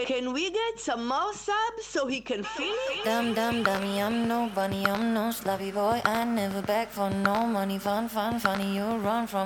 Can we get some more subs so he can feel it? Dumb, dumb, dummy, I'm no bunny, I'm no sloppy boy. I never beg for no money, fun, fun, funny. You run from